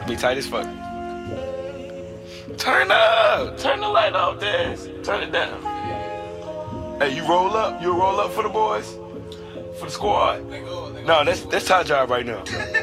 Be tight as fuck. Turn up. Turn the light off, Daz. Turn it down. Hey, you roll up. You roll up for the boys? For the squad? No, that's Ty job right now.